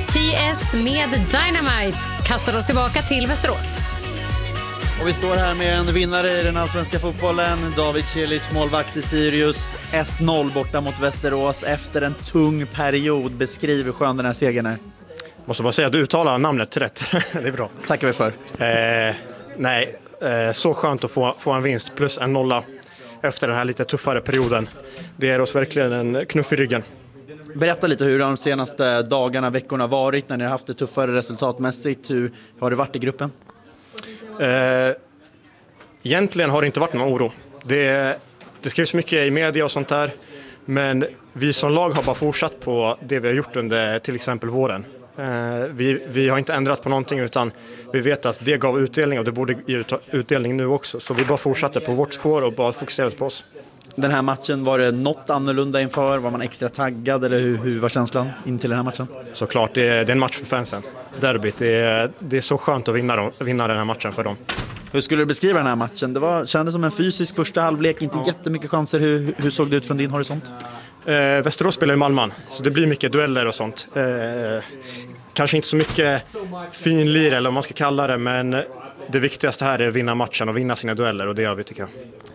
TS med Dynamite kastar oss tillbaka till Västerås. Och vi står här med en vinnare i den allsvenska fotbollen, David Celic, målvakt i Sirius. 1-0 borta mot Västerås efter en tung period. Beskriv hur skön den här segern är. Måste bara säga att du uttalar namnet rätt. Det är bra. Tackar vi för. Så skönt att få en vinst plus en nolla efter den här lite tuffare perioden. Det är oss verkligen en knuff i ryggen. Berätta lite hur de senaste dagarna, veckorna varit när ni har haft det tuffare resultatmässigt. Hur har det varit i gruppen? Egentligen har det inte varit någon oro. Det skrivs mycket i media och sånt där. Men vi som lag har bara fortsatt på det vi har gjort under till exempel våren. Vi har inte ändrat på någonting, utan vi vet att det gav utdelning och det borde ge utdelning nu också. Så vi bara fortsatte på vårt spår och bara fokuserade på oss. Den här matchen, var det något annorlunda inför? Var man extra taggad eller hur var känslan in till den här matchen? Såklart, det är en match för fansen. Derbyt, det är så skönt att vinna den här matchen för dem. Hur skulle du beskriva den här matchen? Det kändes som en fysisk första halvlek, inte jättemycket chanser. Hur såg det ut från din horisont? Västerås spelar i Malmö, så det blir mycket dueller och sånt. Kanske inte så mycket finlir eller vad man ska kalla det, men det viktigaste här är att vinna matchen och vinna sina dueller, och det gör vi, tycker jag.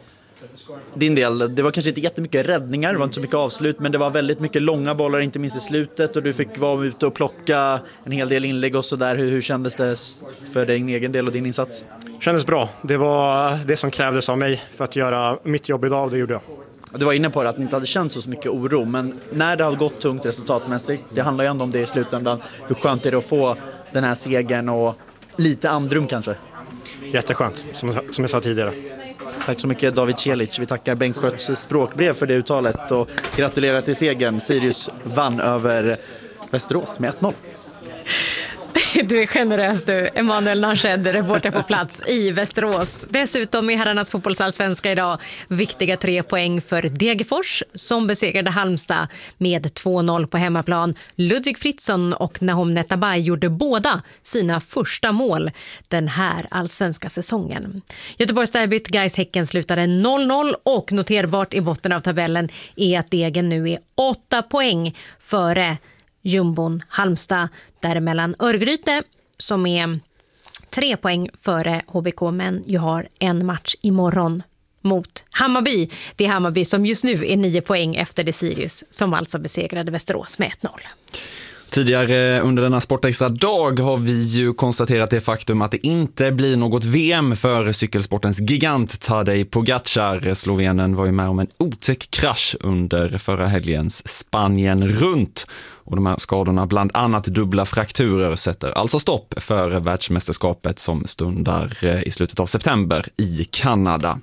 Din del, det var kanske inte jättemycket räddningar, det var inte så mycket avslut, men det var väldigt mycket långa bollar, inte minst i slutet, och du fick vara ute och plocka en hel del inlägg och sådär. Hur kändes det för din egen del och din insats? Kändes bra. Det var det som krävdes av mig för att göra mitt jobb idag, och det gjorde jag. Du var inne på det, att ni inte hade känt så mycket oro, men när det har gått tungt resultatmässigt, det handlar ju ändå om det i slutändan. Hur skönt är det att få den här segern och lite andrum kanske? Jätteskönt, som jag sa tidigare. Tack så mycket David Celic. Vi tackar Bengt Skötts språkbrev för det uttalet och gratulerar till segern. Sirius vann över Västerås med 1-0. Du är generös du, Emanuel Narched, reporter på plats i Västerås. Dessutom i herrarnas fotbollsallsvenska idag viktiga 3 poäng för Degerfors som besegrade Halmstad med 2-0 på hemmaplan. Ludvig Fritzson och Nahom Netabay gjorde båda sina första mål den här allsvenska säsongen. Göteborgsderbyt Gais-Häcken slutade 0-0 och noterbart i botten av tabellen är att Degen nu är 8 poäng före jumbon Halmstad, däremellan Örgryte som är 3 poäng före HBK, men ju har en match imorgon mot Hammarby. Det är Hammarby som just nu är 9 poäng efter det Sirius som alltså besegrade Västerås med 1-0. Tidigare under denna sportextra dag har vi ju konstaterat det faktum att det inte blir något VM för cykelsportens gigant Tadej Pogačar. Slovenen var ju med om en otäck krasch under förra helgens Spanien runt. Och de här skadorna, bland annat dubbla frakturer, sätter alltså stopp för världsmästerskapet som stundar i slutet av september i Kanada.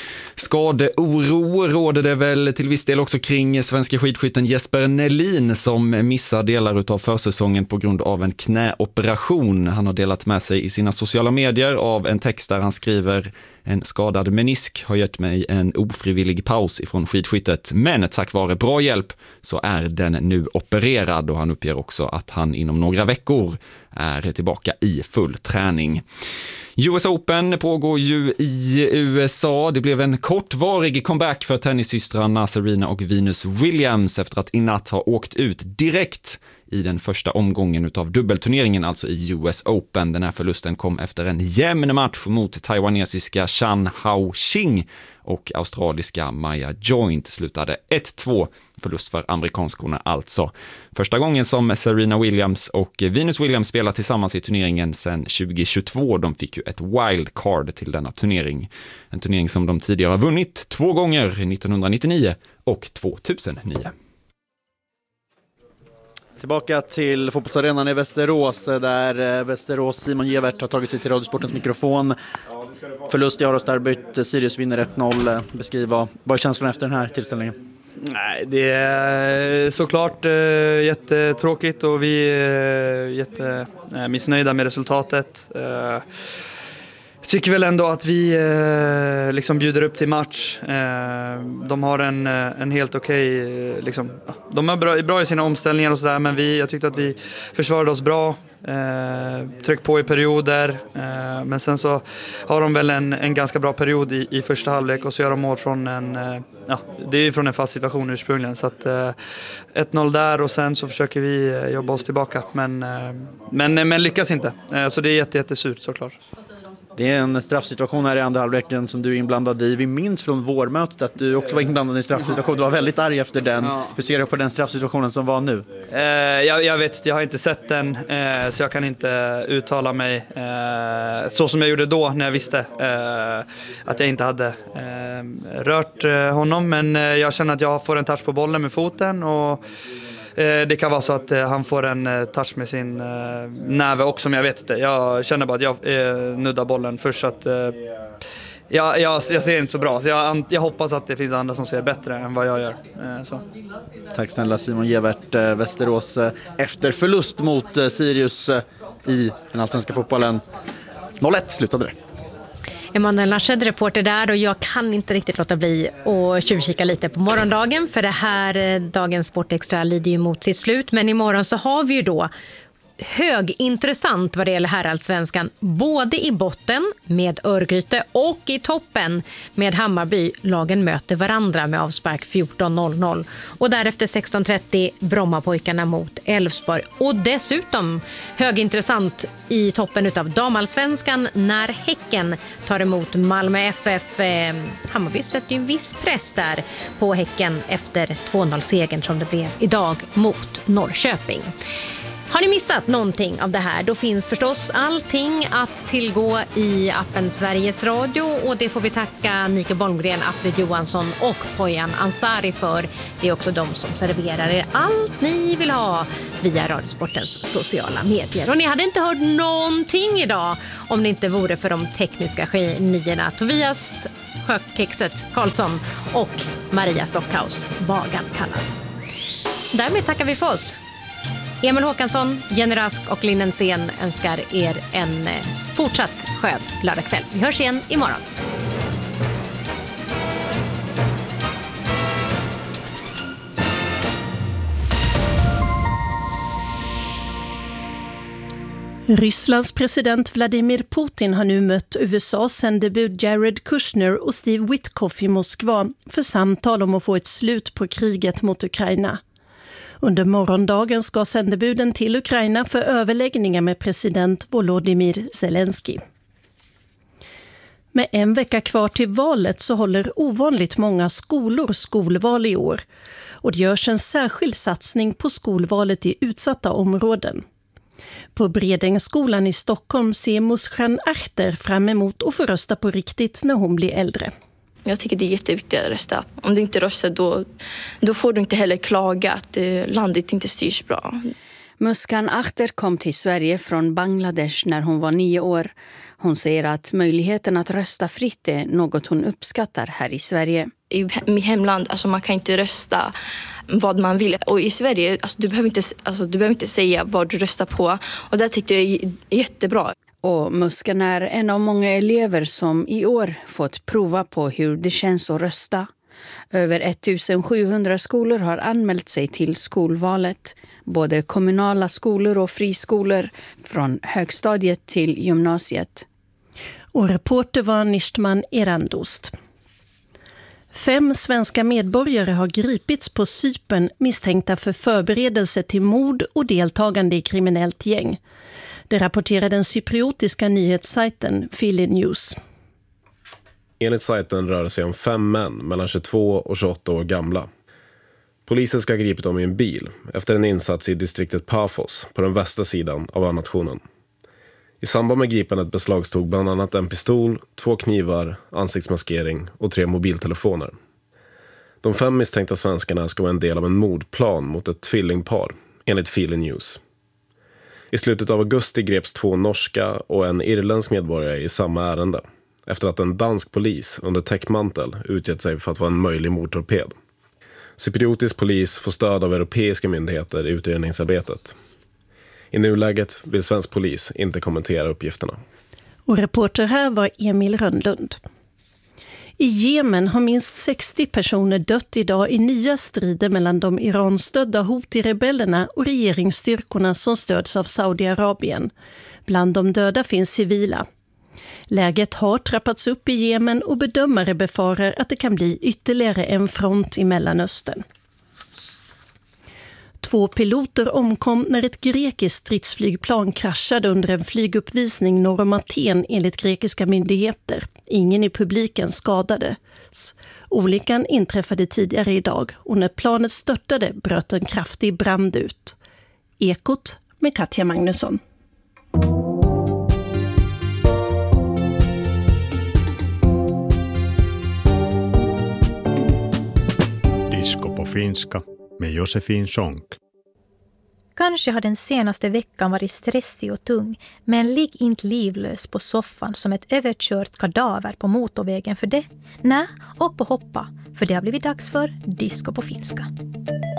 Skadeoro råder det väl till viss del också kring svenska skidskytten Jesper Nelin som missar delar av försäsongen på grund av en knäoperation. Han har delat med sig i sina sociala medier av en text där han skriver: en skadad menisk har gett mig en ofrivillig paus ifrån skidskyttet, men tack vare bra hjälp så är den nu opererad, och han uppger också att han inom några veckor är tillbaka i full träning. US Open pågår ju i USA. Det blev en kortvarig comeback för tennissystrarna Serena och Venus Williams efter att i natt ha åkt ut direkt i den första omgången av dubbelturneringen, alltså i US Open. Den här förlusten kom efter en jämn match mot taiwanesiska Chan Hao Qing, och australiska Maya Joint slutade 1-2, förlust för amerikanskorna alltså. Första gången som Serena Williams och Venus Williams spelar tillsammans i turneringen sedan 2022. De fick ju ett wildcard till denna turnering. En turnering som de tidigare har vunnit 2 gånger, 1999 och 2009. Tillbaka till fotbollsarenan i Västerås där Västerås Simon Gevert har tagit sig till Radiosportens mikrofon. Förlust i Arostarbyt, Sirius vinner 1-0. Beskriva, vad är känslan efter den här tillställningen? Nej, det är såklart jättetråkigt och vi är jättemissnöjda med resultatet. tycker väl ändå att vi liksom bjuder upp till match. De har en helt okej liksom, de är bra i sina omställningar och sådär, men jag tyckte att vi försvarade oss bra. Tryck på i perioder, men sen så har de väl en ganska bra period i första halvlek, och så gör de mål från det är ju från en fast situation ursprungligen, så att 1-0 där, och sen så försöker vi jobba oss tillbaka, men lyckas inte, så det är jättesurt såklart. Det är en straffsituation här i andra halvleken som du är inblandad i. Vi minns från vårmötet att du också var inblandad i en straffsituation. Du var väldigt arg efter den. Ja. Hur ser du på den straffsituationen som var nu? Jag vet, jag har inte sett den, så jag kan inte uttala mig så som jag gjorde då när jag visste att jag inte hade rört honom. Men jag känner att jag får en touch på bollen med foten, och det kan vara så att han får en touch med sin näve också, men jag vet inte. Jag känner bara att jag nuddar bollen först, så att jag ser inte så bra. Så jag hoppas att det finns andra som ser bättre än vad jag gör. Så. Tack snälla Simon Gevert, Västerås efter förlust mot Sirius i den allsvenska fotbollen. 0-1 slutade det. Emanuel Larshed, reporter där, och jag kan inte riktigt låta bli att tjuvkika lite på morgondagen, för det här dagens Sportextra lider ju mot sitt slut, men imorgon så har vi ju då högintressant vad det gäller herrallsvenskan, både i botten med Örgryte och i toppen med Hammarby. Lagen möter varandra med avspark 14:00, och därefter 16:30 Brommapojkarna mot Elfsborg. Och dessutom högintressant i toppen utav damallsvenskan när Häcken tar emot Malmö FF. Hammarby sätter ju en viss press där på Häcken efter 2-0-segern som det blev idag mot Norrköping. Har ni missat någonting av det här, då finns förstås allting att tillgå i appen Sveriges Radio, och det får vi tacka Nike Bolmgren, Astrid Johansson och Poyan Ansari för. Det är också de som serverar er allt ni vill ha via Radiosportens sociala medier. Och ni hade inte hört någonting idag om det inte vore för de tekniska genierna Tobias Sjökexet Karlsson och Maria Stockhaus, Bagan kallad. Därmed tackar vi för oss. Emil Håkansson, Jenny Rask och Linnen Sen önskar er en fortsatt skön lördagkväll. Vi hörs igen imorgon. Rysslands president Vladimir Putin har nu mött USAs sändebud Jared Kushner och Steve Witkoff i Moskva för samtal om att få ett slut på kriget mot Ukraina. Under morgondagen ska sändebuden till Ukraina för överläggningar med president Volodymyr Zelensky. Med en vecka kvar till valet så håller ovanligt många skolor skolval i år. Och det görs en särskild satsning på skolvalet i utsatta områden. På Bredängsskolan i Stockholm ser Muskan Achter fram emot att få rösta på riktigt när hon blir äldre. Jag tycker det är jätteviktigt att rösta. Om du inte röstar då får du inte heller klaga att landet inte styrs bra. Muskan Achter kom till Sverige från Bangladesh när hon var 9 år. Hon säger att möjligheten att rösta fritt är något hon uppskattar här i Sverige. I mitt hemland, alltså man kan inte rösta vad man vill. Och i Sverige, du behöver inte säga vad du röstar på. Och det tyckte jag är jättebra. Och Muskan är en av många elever som i år fått prova på hur det känns att rösta. Över 1700 skolor har anmält sig till skolvalet. Både kommunala skolor och friskolor från högstadiet till gymnasiet. Och reporter var Nishtman Erandost. 5 svenska medborgare har gripits på Cypern misstänkta för förberedelse till mord och deltagande i kriminellt gäng. Det rapporterar den cypriotiska nyhetssajten Philly News. Enligt sajten rör det sig om 5 män mellan 22 och 28 år gamla. Polisen ska ha gripit dem i en bil efter en insats i distriktet Paphos på den västra sidan av önationen. I samband med gripandet beslagstog bland annat en pistol, 2 knivar, ansiktsmaskering och 3 mobiltelefoner. De 5 misstänkta svenskarna ska vara en del av en mordplan mot ett tvillingpar, enligt Philly News. I slutet av augusti greps 2 norska och en irländsk medborgare i samma ärende, efter att en dansk polis under täckmantel utgett sig för att vara en möjlig mordtorped. Cypriotisk polis får stöd av europeiska myndigheter i utredningsarbetet. I nuläget vill svensk polis inte kommentera uppgifterna. Och reporter här var Emil Rönnlund. I Jemen har minst 60 personer dött idag i nya strider mellan de Iran-stödda Houthi-rebellerna och regeringsstyrkorna som stöds av Saudiarabien. Bland de döda finns civila. Läget har trappats upp i Jemen och bedömare befarar att det kan bli ytterligare en front i Mellanöstern. 2 piloter omkom när ett grekiskt stridsflygplan kraschade under en flyguppvisning norr om Aten enligt grekiska myndigheter. Ingen i publiken skadades. Olyckan inträffade tidigare idag och när planet störtade bröt en kraftig brand ut. Ekot med Katja Magnusson. Disco på finska med Josefin Sonck. Kanske har den senaste veckan varit stressig och tung, men ligg inte livlös på soffan som ett överkört kadaver på motorvägen för det. Nej, upp och hoppa, för det har blivit dags för Disco på finska.